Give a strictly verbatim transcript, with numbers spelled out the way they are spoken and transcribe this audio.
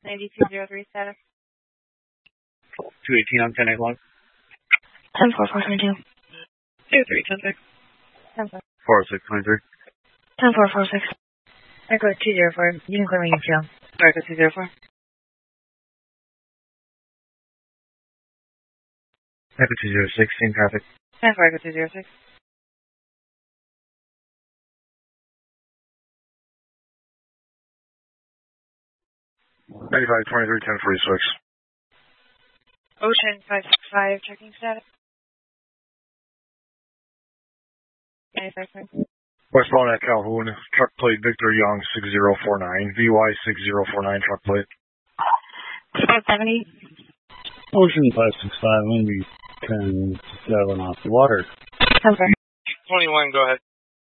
ninety-two zero three status. two eighteen on ten eight one. ten four four seven two. two three ten six. ten four. four six twenty-three. ten four four six. Echo two zero four. You can clear me E T L. Echo two zero four. Echo two zero six, same traffic. ten four Echo two zero six. ninety-five twenty-three ten forty-six. Ocean five six five, checking status. ninety-five twenty-three. Westbound at Calhoun, truck plate Victor Young six zero four nine, V Y six zero four nine truck plate. five seventy. Ocean five six five, Windy ten seven off the water. ten four. twenty-one, go ahead.